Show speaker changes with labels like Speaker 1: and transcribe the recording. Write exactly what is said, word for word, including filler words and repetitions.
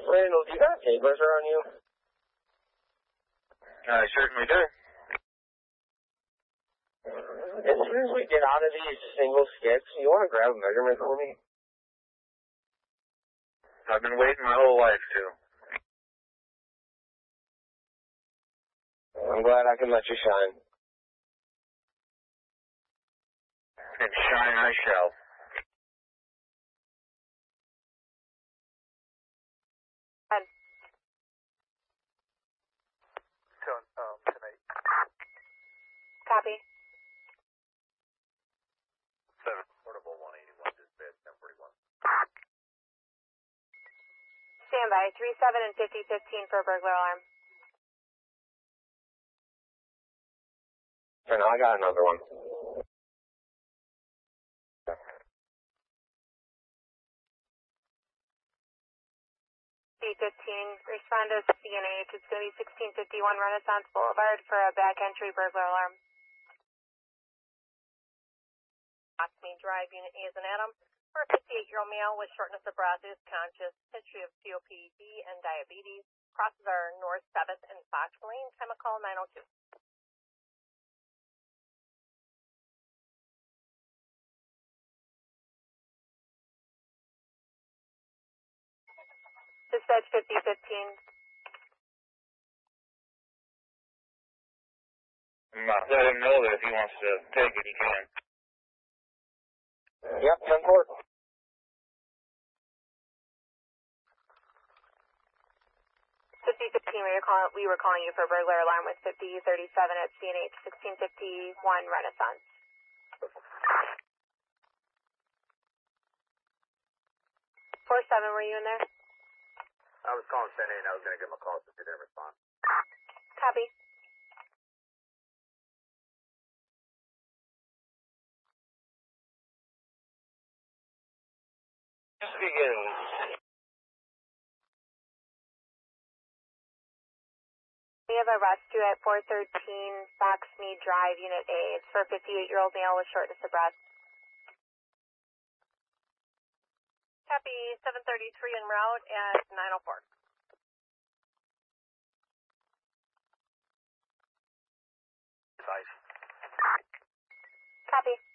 Speaker 1: Reynolds, you got a paper on you?
Speaker 2: I certainly do.
Speaker 1: As soon as we get out of these single skips, you want to grab a measurement for me?
Speaker 2: I've been waiting my whole life to.
Speaker 1: I'm glad I can let you shine.
Speaker 2: And shine I shall.
Speaker 3: Um, tonight.
Speaker 4: Copy.
Speaker 3: Seven. Portable one eighty-one, dispatch ten forty-one.
Speaker 4: Standby, three seven and fifty fifteen for a burglar alarm.
Speaker 1: For now, I got another one.
Speaker 4: C fifteen, respond to C N H. It's going to be sixteen fifty-one Renaissance Boulevard for a back entry burglar alarm.
Speaker 5: Main Drive, Unit A is an Adam. For a fifty-eight-year-old male with shortness of breath, is conscious, history of C O P D and diabetes. Crosses are North seventh and Fox Lane. Time of call nine oh two.
Speaker 4: Dispatch fifty fifteen.
Speaker 2: Let him know that if he wants to take it, he can.
Speaker 1: Yep, ten four.
Speaker 4: fifty fifteen, we were, calling, we were calling you for a burglar alarm with fifty thirty-seven at C N H, sixteen fifty-one Renaissance. four seven, were you in there?
Speaker 3: I was calling ten eight and I was going to give him a call since he didn't respond.
Speaker 4: Copy.
Speaker 1: Just begin.
Speaker 4: We have a rescue at four thirteen Fox Mead Drive, Unit A. It's for a fifty-eight-year-old male with shortness of breath.
Speaker 5: Copy, seven thirty-three en route at nine oh four.
Speaker 3: Five.
Speaker 4: Copy.